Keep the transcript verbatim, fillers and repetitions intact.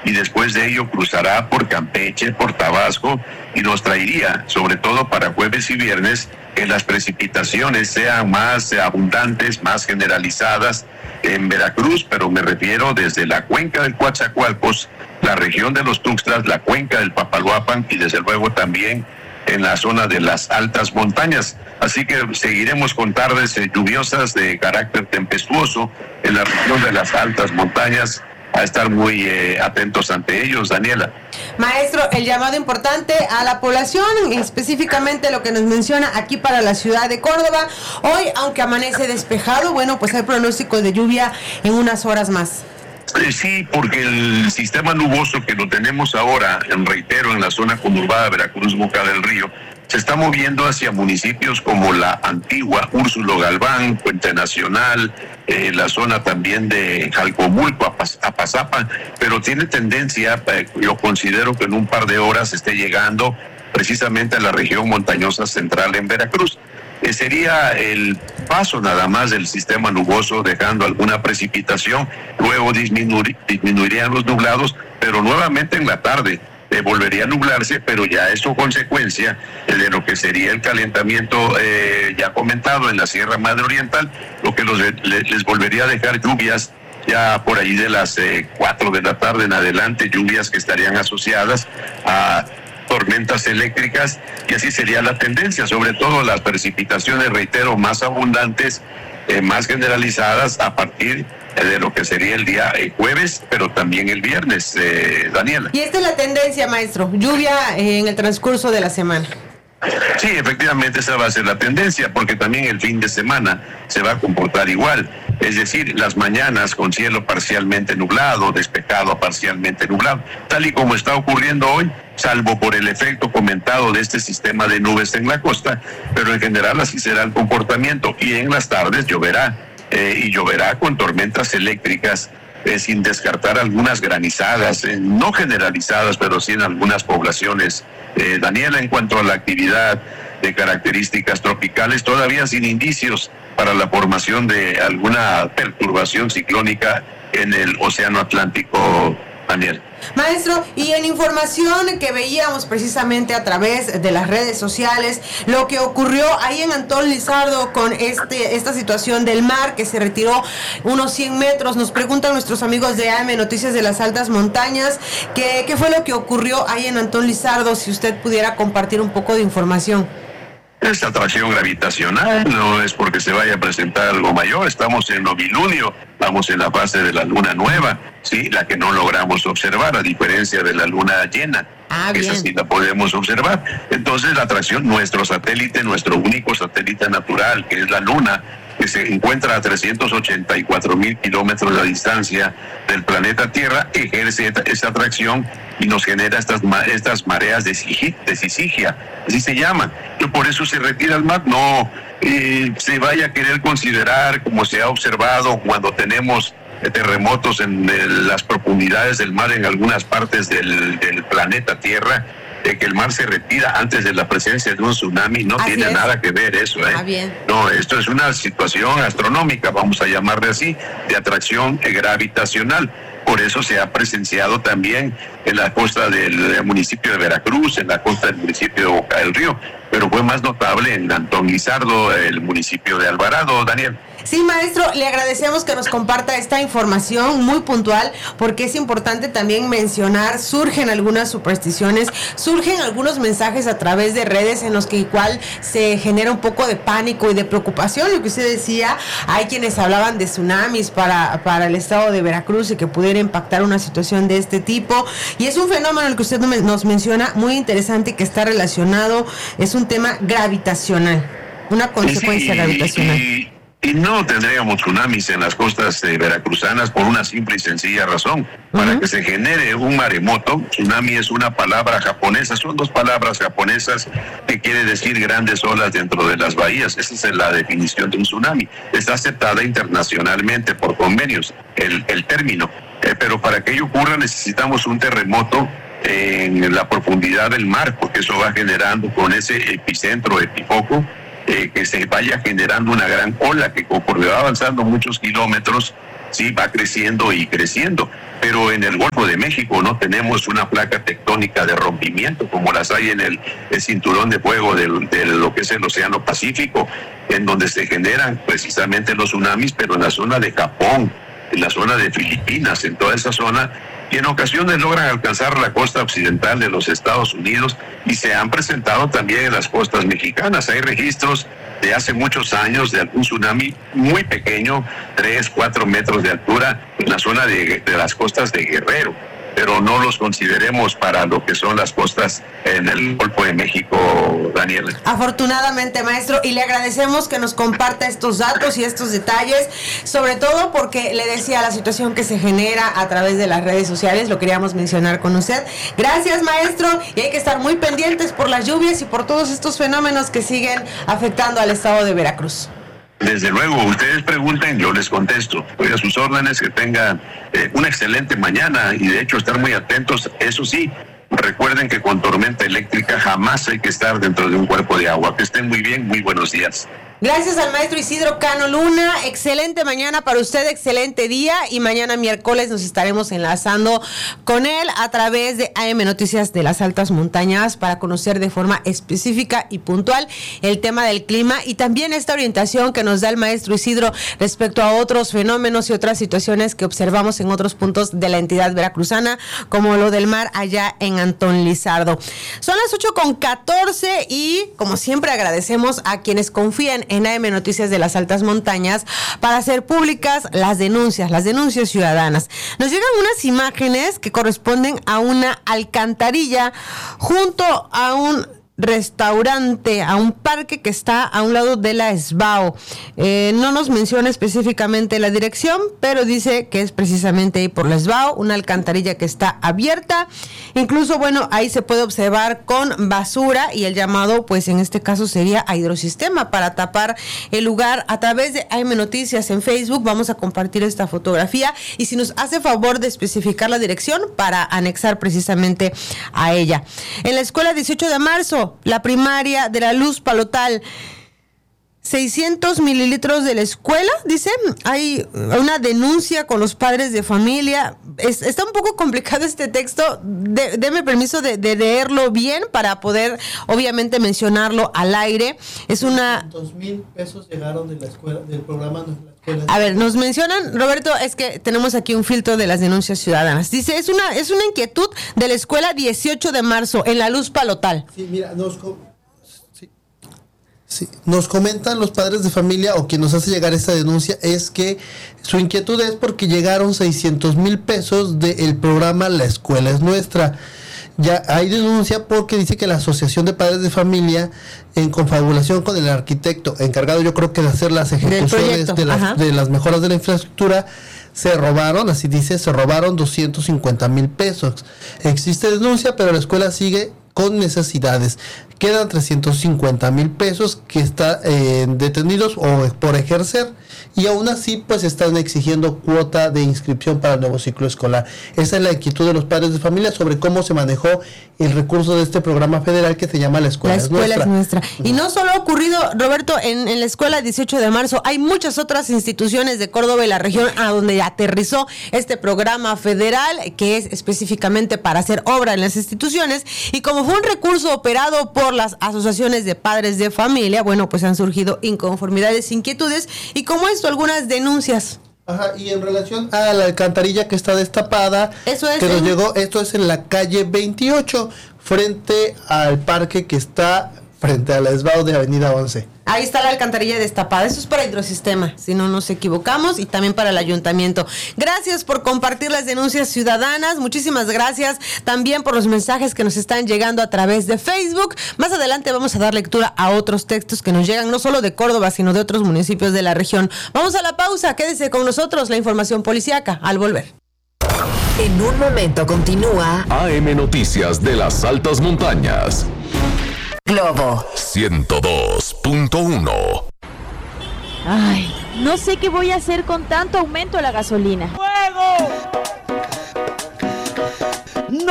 y después de ello cruzará por Campeche, por Tabasco, y nos traería, sobre todo para jueves y viernes, que las precipitaciones sean más abundantes, más generalizadas en Veracruz, pero me refiero desde la cuenca del Coatzacoalcos, la región de los Tuxtlas, la cuenca del Papaloapan y desde luego también en la zona de las altas montañas. Así que seguiremos con tardes eh, lluviosas de carácter tempestuoso en la región de las altas montañas. A estar muy eh, atentos ante ellos, Daniela. Maestro, el llamado importante a la población, específicamente lo que nos menciona aquí para la ciudad de Córdoba. Hoy, aunque amanece despejado, bueno, pues hay pronósticos de lluvia en unas horas más. Eh, sí, porque el sistema nuboso que lo tenemos ahora, en reitero, en la zona conurbada Veracruz, Boca del Río, se está moviendo hacia municipios como la Antigua, Úrsulo Galván, Puente Nacional, eh, la zona también de Jalcomulco, Apazapa, pero tiene tendencia, eh, yo considero que en un par de horas esté llegando precisamente a la región montañosa central en Veracruz. Eh, sería el paso nada más del sistema nuboso dejando alguna precipitación, luego disminuir, disminuirían los nublados, pero nuevamente en la tarde eh, volvería a nublarse, pero ya eso consecuencia de lo que sería el calentamiento eh, ya comentado en la Sierra Madre Oriental, lo que los, le, les volvería a dejar lluvias ya por ahí de las eh, cuatro de la tarde en adelante, lluvias que estarían asociadas a tormentas eléctricas, y así sería la tendencia, sobre todo las precipitaciones, reitero, más abundantes, eh, más generalizadas a partir de lo que sería el día eh, jueves, pero también el viernes, eh, Daniela. Y esta es la tendencia, maestro, lluvia eh, en el transcurso de la semana. Sí, efectivamente esa va a ser la tendencia, porque también el fin de semana se va a comportar igual. Es decir, las mañanas con cielo parcialmente nublado, despejado a parcialmente nublado, tal y como está ocurriendo hoy, salvo por el efecto comentado de este sistema de nubes en la costa, pero en general así será el comportamiento, y en las tardes lloverá, eh, y lloverá con tormentas eléctricas, eh, sin descartar algunas granizadas, eh, no generalizadas, pero sí en algunas poblaciones. Eh, Daniela, en cuanto a la actividad de características tropicales, todavía sin indicios para la formación de alguna perturbación ciclónica en el Océano Atlántico, Daniel. Maestro, y en información que veíamos precisamente a través de las redes sociales, lo que ocurrió ahí en Antón Lizardo con este esta situación del mar que se retiró unos cien metros, nos preguntan nuestros amigos de A M Noticias de las Altas Montañas, ¿qué, qué fue lo que ocurrió ahí en Antón Lizardo? Si usted pudiera compartir un poco de información. Esta atracción gravitacional no es porque se vaya a presentar algo mayor, estamos en novilunio, estamos en la fase de la luna nueva, sí, la que no logramos observar, a diferencia de la luna llena. Ah, bien. Esa sí la podemos observar. Entonces la atracción, nuestro satélite, nuestro único satélite natural, que es la luna, que se encuentra a trescientos ochenta y cuatro mil kilómetros de distancia del planeta Tierra, ejerce esa atracción y nos genera estas estas mareas de sisigia, así se llaman. Y por eso se retira al mar. No eh, se vaya a querer considerar, como se ha observado cuando tenemos terremotos en el, las profundidades del mar en algunas partes del, del planeta Tierra, de que el mar se retira antes de la presencia de un tsunami. No Así tiene es. nada que ver eso, ¿eh? Ah, bien. No, esto es una situación astronómica, vamos a llamarle así, de atracción gravitacional. Por eso se ha presenciado también en la costa del municipio de Veracruz, en la costa del municipio de Boca del Río, pero fue más notable en Antón Lizardo, el municipio de Alvarado, Daniel. Sí, maestro, le agradecemos que nos comparta esta información muy puntual, porque es importante también mencionar, surgen algunas supersticiones, surgen algunos mensajes a través de redes en los que igual se genera un poco de pánico y de preocupación. Lo que usted decía, hay quienes hablaban de tsunamis para, para el estado de Veracruz y que pudiera impactar una situación de este tipo, y es un fenómeno el que usted nos menciona muy interesante, que está relacionado, es un tema gravitacional, una consecuencia sí, gravitacional. Y... Y no tendríamos tsunamis en las costas eh, veracruzanas por una simple y sencilla razón. Para uh-huh. que se genere un maremoto, tsunami es una palabra japonesa, son dos palabras japonesas que quiere decir grandes olas dentro de las bahías. Esa es la definición de un tsunami. Está aceptada internacionalmente por convenios el, el término. Eh, pero para que ello ocurra necesitamos un terremoto en la profundidad del mar, porque eso va generando con ese epicentro, epifoco, Eh, que se vaya generando una gran ola que conforme va avanzando muchos kilómetros sí va creciendo y creciendo, pero en el Golfo de México no tenemos una placa tectónica de rompimiento como las hay en el, el cinturón de fuego del, de lo que es el Océano Pacífico, en donde se generan precisamente los tsunamis, pero en la zona de Japón, en la zona de Filipinas, en toda esa zona, y en ocasiones logran alcanzar la costa occidental de los Estados Unidos y se han presentado también en las costas mexicanas. Hay registros de hace muchos años de algún tsunami muy pequeño, tres, cuatro metros de altura, en la zona de, de las costas de Guerrero, pero no los consideremos para lo que son las costas en el Golfo de México, Daniela. Afortunadamente, maestro, y le agradecemos que nos comparta estos datos y estos detalles, sobre todo porque le decía la situación que se genera a través de las redes sociales, lo queríamos mencionar con usted. Gracias, maestro, y hay que estar muy pendientes por las lluvias y por todos estos fenómenos que siguen afectando al estado de Veracruz. Desde luego, ustedes pregunten, yo les contesto. Estoy a sus órdenes, que tengan eh, una excelente mañana y de hecho estar muy atentos. Eso sí, recuerden que con tormenta eléctrica jamás hay que estar dentro de un cuerpo de agua. Que estén muy bien, muy buenos días. Gracias al maestro Isidro Cano Luna, excelente mañana para usted, excelente día, y mañana miércoles nos estaremos enlazando con él a través de A M Noticias de las Altas Montañas para conocer de forma específica y puntual el tema del clima y también esta orientación que nos da el maestro Isidro respecto a otros fenómenos y otras situaciones que observamos en otros puntos de la entidad veracruzana, como lo del mar allá en Antón Lizardo. Son las ocho con catorce y como siempre agradecemos a quienes confían en A M Noticias de las Altas Montañas para hacer públicas las denuncias, las denuncias ciudadanas. Nos llegan unas imágenes que corresponden a una alcantarilla junto a un restaurante, a un parque que está a un lado de la S B A O. Eh, no nos menciona específicamente la dirección, pero dice que es precisamente ahí por la S B A O, una alcantarilla que está abierta. Incluso, bueno, ahí se puede observar con basura y el llamado, pues en este caso sería a Hidrosistema para tapar el lugar. A través de A M Noticias en Facebook vamos a compartir esta fotografía y si nos hace favor de especificar la dirección para anexar precisamente a ella. En la escuela dieciocho de marzo, la primaria de la Luz Palotal, seiscientos mililitros de la escuela, dice, hay una denuncia con los padres de familia. Es, está un poco complicado este texto, de, deme permiso de, de leerlo bien para poder obviamente mencionarlo al aire. Es una... dos mil pesos llegaron de la escuela, del programa de la escuela. A ver, nos mencionan, Roberto, es que tenemos aquí un filtro de las denuncias ciudadanas. Dice, es una, es una inquietud de la escuela dieciocho de marzo en la Luz Palotal. Sí, mira, nos... Sí. Sí, nos comentan los padres de familia o quien nos hace llegar esta denuncia es que su inquietud es porque llegaron seiscientos mil pesos del programa La Escuela es Nuestra. Ya hay denuncia porque dice que la Asociación de Padres de Familia, en confabulación con el arquitecto encargado, yo creo que de hacer las ejecuciones de las, de las mejoras de la infraestructura, se robaron, así dice, se robaron doscientos cincuenta mil pesos. Existe denuncia, pero la escuela sigue con necesidades. Quedan trescientos cincuenta mil pesos que están eh, detenidos o por ejercer y aún así pues están exigiendo cuota de inscripción para el nuevo ciclo escolar. Esa es la inquietud de los padres de familia sobre cómo se manejó el recurso de este programa federal que se llama La Escuela, la escuela es Nuestra. Es nuestra. Y no solo ha ocurrido, Roberto, en, en la escuela dieciocho de marzo, hay muchas otras instituciones de Córdoba y la región a donde aterrizó este programa federal que es específicamente para hacer obra en las instituciones y como fue un recurso operado por las asociaciones de padres de familia, bueno, pues han surgido inconformidades, inquietudes y como esto, algunas denuncias. Ajá, y en relación a la alcantarilla que está destapada, eso es que nos en... llegó, esto es en la calle veintiocho, frente al parque que está frente a la S B A O de Avenida once. Ahí está la alcantarilla destapada. Eso es para Hidrosistema, si no nos equivocamos, y también para el ayuntamiento. Gracias por compartir las denuncias ciudadanas. Muchísimas gracias también por los mensajes que nos están llegando a través de Facebook. Más adelante vamos a dar lectura a otros textos que nos llegan no solo de Córdoba, sino de otros municipios de la región. Vamos a la pausa. Quédese con nosotros, la información policíaca al volver. En un momento continúa A M Noticias de las Altas Montañas. Globo ciento dos punto uno. Ay, no sé qué voy a hacer con tanto aumento a la gasolina. ¡Fuego!